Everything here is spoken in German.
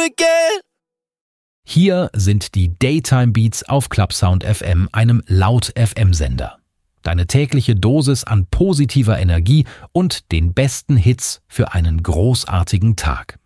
again. Hier sind die Daytime Beats auf Clubsound FM, einem Laut-FM-Sender. Deine tägliche Dosis an positiver Energie und den besten Hits für einen großartigen Tag.